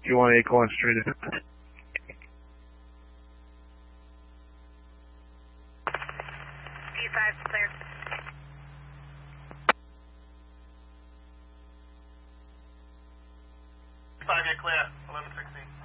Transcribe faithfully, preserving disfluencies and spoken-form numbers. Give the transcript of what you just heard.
you want Acorn Street? T five clear. Five, you're clear. eleven sixteen.